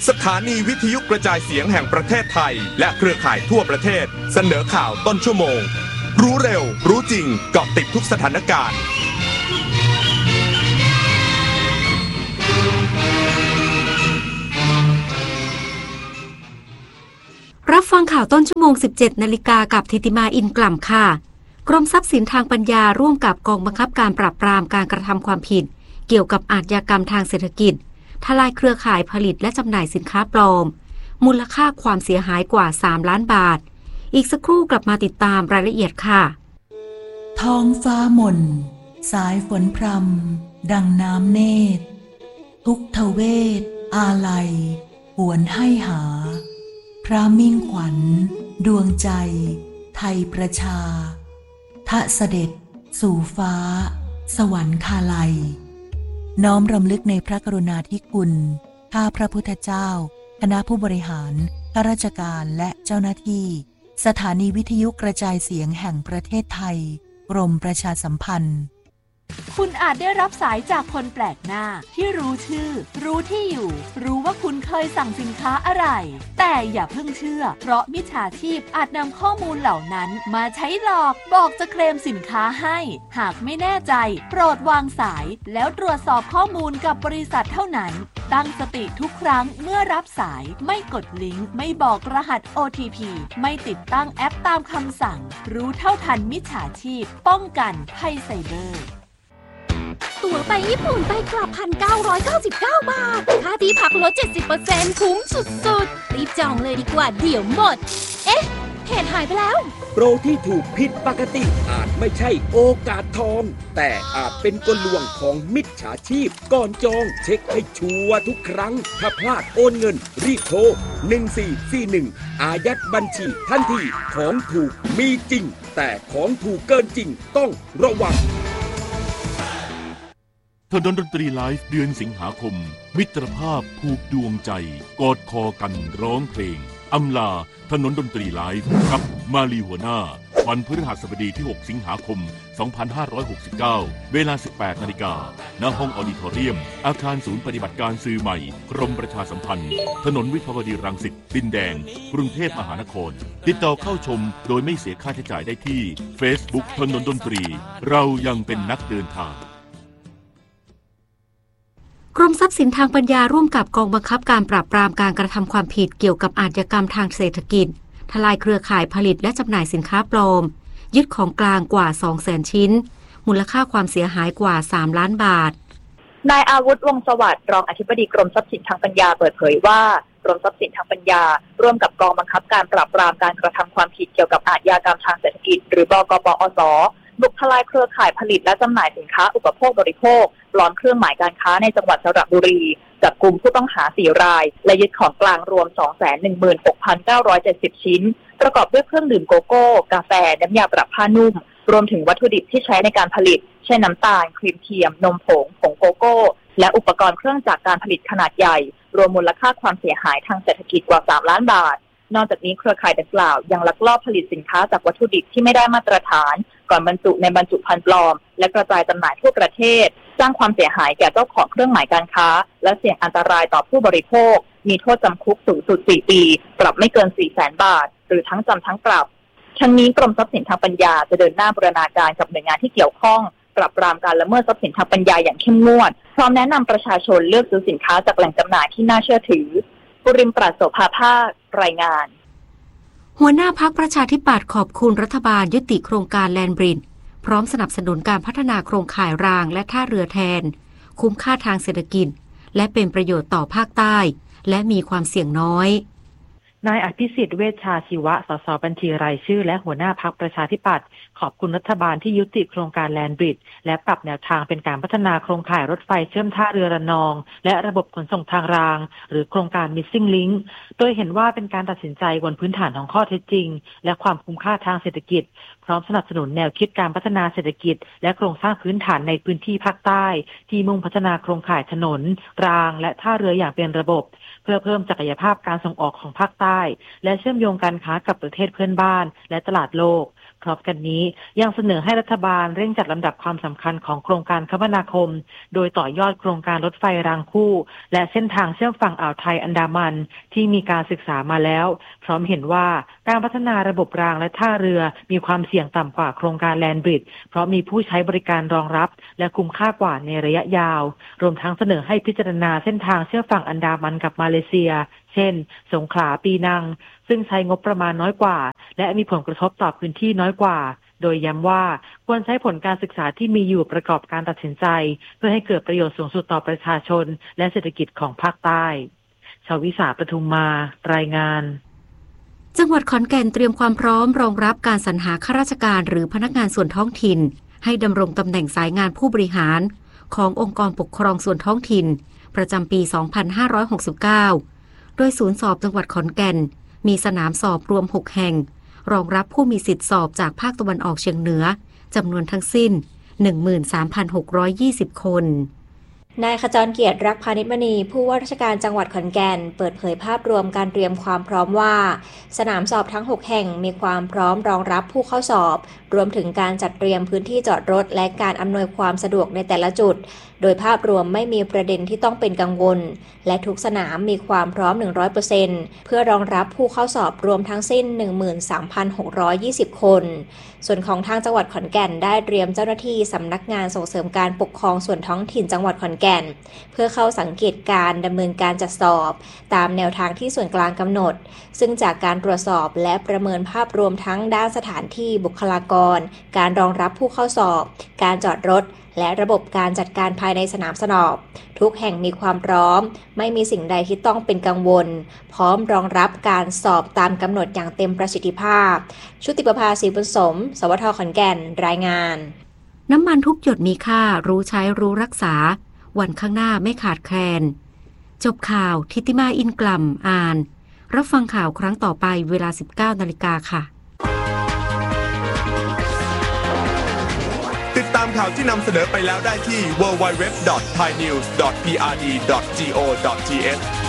สถานีวิทยุกระจายเสียงแห่งประเทศไทยและเครือข่ายทั่วประเทศเสนอข่าวต้นชั่วโมงรู้เร็วรู้จริงเกาะติดทุกสถานการณ์รับฟังข่าวต้นชั่วโมง 17 นาฬิกากับธิติมาอินกล่ำค่ะกรมทรัพย์สินทางปัญญาร่วมกับกองบังคับการปราบปรามการกระทำความผิดเกี่ยวกับอาชญากรรมทางเศรษฐกิจทลายเครือข่ายผลิตและจำหน่ายสินค้าปลอมมูลค่าความเสียหายกว่า3 ล้านบาทอีกสักครู่กลับมาติดตามรายละเอียดค่ะท้องฟ้าหม่นสายฝนพรำดังน้ำเนตรทุกทเวทอาลัยหวนให้หาพระมิ่งขวัญดวงใจไทยประชาทะเสด็จสู่ฟ้าสวรรคาลัยน้อมรำลึกในพระกรุณาธิคุณข้าพระพุทธเจ้าคณะผู้บริหารข้าราชการและเจ้าหน้าที่สถานีวิทยุกระจายเสียงแห่งประเทศไทยกรมประชาสัมพันธ์คุณอาจได้รับสายจากคนแปลกหน้าที่รู้ชื่อรู้ที่อยู่รู้ว่าคุณเคยสั่งสินค้าอะไรแต่อย่าเพิ่งเชื่อเพราะมิจฉาชีพอาจนำข้อมูลเหล่านั้นมาใช้หลอกบอกจะเคลมสินค้าให้หากไม่แน่ใจโปรดวางสายแล้วตรวจสอบข้อมูลกับบริษัทเท่านั้นตั้งสติทุกครั้งเมื่อรับสายไม่กดลิงก์ไม่บอกรหัส OTP ไม่ติดตั้งแอปตามคำสั่งรู้เท่าทันมิจฉาชีพป้องกันภัยไซเบอร์ตั๋วไปญี่ปุ่นไปกลับ 1,999 บาทค่าที่พักลด 70% คุ้มสุดๆรีบจองเลยดีกว่าเดี๋ยวหมดเอ๊ะเพจหายไปแล้วโปรที่ถูกผิดปกติอาจไม่ใช่โอกาสทองแต่อาจเป็นกลลวงของมิจฉาชีพก่อนจองเช็คให้ชัวร์ทุกครั้งถ้าพลาดโอนเงินรีบโทร1441อายัดบัญชีทันทีของถูกมีจริงแต่ของถูกเกินจริงต้องระวังถนนดนตรีไลฟ์เดือนสิงหาคมมิตรภาพผูกดวงใจกอดคอกันร้องเพลงอำลาถนนดนตรีไลฟ์กับมาลีหัวหน้าวันพฤหัสบดีที่6สิงหาคม2569เวลา 18 นาฬิกาณห้องออดิทอเรียมอาคารศูนย์ปฏิบัติการสื่อใหม่กรมประชาสัมพันธ์ถนนวิภาวดีรังสิตดินแดงกรุงเทพมหานครติดต่อเข้าชมโดยไม่เสียค่าใช้จ่ายได้ที่ Facebook ถนนดนตรีเรายังเป็นนักเดินทางกรมทรัพย์สินทางปัญญาร่วมกับกองบังคับการปราบปรามการกระทำความผิดเกี่ยวกับอาชญากรรมทางเศรษฐกิจทลายเครือข่ายผลิตและจำหน่ายสินค้าปลอมยึดของกลางกว่า 200,000 ชิ้นมูลค่าความเสียหายกว่า3 ล้านบาทนายอาวุธวงศ์สวัสดิ์รองอธิบดีกรมทรัพย์สินทางปัญญาเปิดเผยว่ากรมทรัพย์สินทางปัญญาร่วมกับกองบังคับการปราบปรามการกระทำความผิดเกี่ยวกับอาชญากรรมทางเศรษฐกิจหรือบกปอสบุกทลายเครือข่ายผลิตและจำหน่ายสินค้าอุปโภคบริโภคปลอมเครื่องหมายการค้าในจังหวัดสระบุรีจับกุมผู้ต้องหา4 รายและยึดของกลางรวม 216,970 ชิ้นประกอบด้วยเครื่องดื่มโกโก้กาแฟน้ำยาปรับผ้านุ่มรวมถึงวัตถุดิบที่ใช้ในการผลิตเช่นน้ำตาลครีมเทียมนมผงผงโกโก้และอุปกรณ์เครื่องจักรการผลิตขนาดใหญ่รวมมูลค่าความเสียหายทางเศรษฐกิจกว่า3 ล้านบาทนอกจากนี้เครือข่ายดังกล่าวยังลักลอบผลิตสินค้าจากวัตถุดิบที่ไม่ได้มาตรฐานก่อนบรรจุในบรรจุภัณฑ์ปลอมและกระจายจำหน่ายทั่วประเทศสร้างความเสียหายแก่เจ้าของเครื่องหมายการค้าและเสี่ยงอันตรายต่อผู้บริโภคมีโทษจำคุกสูงสุด4 ปีปรับไม่เกิน 400,000 บาทหรือทั้งจำทั้งปรับทั้งนี้กรมทรัพย์สินทางปัญญาจะเดินหน้าบูรณาการกับหน่วยงานที่เกี่ยวข้องปราบปรามการละเมิดทรัพย์สินทางปัญญาอย่างเข้มงวดพร้อมแนะนำประชาชนเลือกซื้อสินค้าจากแหล่งจำหน่ายที่น่าเชื่อถือปุริมปราศโสภาภาครายงานหัวหน้าพรรคประชาธิปัตย์ขอบคุณรัฐบาลยุติโครงการแลนบริดจ์พร้อมสนับสนุนการพัฒนาโครงข่ายรางและท่าเรือแทนคุ้มค่าทางเศรษฐกิจและเป็นประโยชน์ต่อภาคใต้และมีความเสี่ยงน้อยนายอภิสิทธิ์เวชชาชีวะสสบัญชีรายชื่อและหัวหน้าพรรคประชาธิปัตย์ขอบคุณรัฐบาลที่ยุติโครงการแลนบริดจ์และปรับแนวทางเป็นการพัฒนาโครงข่ายรถไฟเชื่อมท่าเรือระนองและระบบขนส่งทางรางหรือโครงการ Missing Link โดยเห็นว่าเป็นการตัดสินใจบนพื้นฐานของข้อเท็จจริงและความคุ้มค่าทางเศรษฐกิจพร้อมสนับสนุนแนวคิดการพัฒนาเศรษฐกิจและโครงสร้างพื้นฐานในพื้นที่ภาคใต้ที่มุ่งพัฒนาโครงข่ายถนนรางและท่าเรืออย่างเป็นระบบเพื่อเพิ่มศักยภาพการส่งออกของภาคใต้และเชื่อมโยงการค้ากับประเทศเพื่อนบ้านและตลาดโลกพร้อมกันนี้ยังเสนอให้รัฐบาลเร่งจัดลำดับความสำคัญของโครงการคมนาคมโดยต่อยอดโครงการรถไฟรางคู่และเส้นทางเชื่อมฝั่งอ่าวไทยอันดามันที่มีการศึกษามาแล้วพร้อมเห็นว่าการพัฒนาระบบรางและท่าเรือมีความเสี่ยงต่ำกว่าโครงการแลนด์บริดจ์เพราะมีผู้ใช้บริการรองรับและคุ้มค่ากว่าในระยะยาวรวมทั้งเสนอให้พิจารณาเส้นทางเชื่อมฝั่งอันดามันกับมาเลเซียเช่นสงขลาปีนังซึ่งใช้งบประมาณน้อยกว่าและมีผลกระทบต่อพื้นที่น้อยกว่าโดยย้ำว่าควรใช้ผลการศึกษาที่มีอยู่ประกอบการตัดสินใจเพื่อให้เกิดประโยชน์สูงสุดต่อประชาชนและเศรษฐกิจของภาคใต้ชวิสาปทุมมารายงานจังหวัดขอนแก่นเตรียมความพร้อมรองรับการสรรหาข้าราชการหรือพนักงานส่วนท้องถิ่นให้ดำรงตำแหน่งสายงานผู้บริหารขององค์กรปกครองส่วนท้องถิ่นประจำปี 2569 โดยศูนย์สอบจังหวัดขอนแก่นมีสนามสอบรวม 6 แห่งรองรับผู้มีสิทธิสอบจากภาคตะวันออกเฉียงเหนือจำนวนทั้งสิ้น 13,620 คนนายขจรเกียรติรักพานิชมณีผู้ว่าราชการจังหวัดขอนแก่นเปิดเผยภาพรวมการเตรียมความพร้อมว่าสนามสอบทั้ง 6 แห่งมีความพร้อมรองรับผู้เข้าสอบรวมถึงการจัดเตรียมพื้นที่จอดรถและการอำนวยความสะดวกในแต่ละจุดโดยภาพรวมไม่มีประเด็นที่ต้องเป็นกังวลและทุกสนามมีความพร้อม 100% เพื่อรองรับผู้เข้าสอบรวมทั้งสิ้น 13,620 คนส่วนของทางจังหวัดขอนแก่นได้เตรียมเจ้าหน้าที่สำนักงานส่งเสริมการปกครองส่วนท้องถิ่นจังหวัดขอนแก่นเพื่อเข้าสังเกตการดำเนินการจัดสอบตามแนวทางที่ส่วนกลางกำหนดซึ่งจากการตรวจสอบและประเมินภาพรวมทั้งด้านสถานที่บุคลากรการรองรับผู้เข้าสอบการจอดรถและระบบการจัดการภายในสนามสอบทุกแห่งมีความพร้อมไม่มีสิ่งใดที่ต้องเป็นกังวลพร้อมรองรับการสอบตามกำหนดอย่างเต็มประสิทธิภาพชุติประภา ศรีบุญสมสวทขอนแก่นรายงานน้ำมันทุกหยดมีค่ารู้ใช้รู้รักษาวันข้างหน้าไม่ขาดแคลนจบข่าวทิติมาอินกล่ำอ่านรับฟังข่าวครั้งต่อไปเวลา 19 นาฬิกาค่ะติดตามข่าวที่นำเสนอไปแล้วได้ที่ www.thainews.prd.go.th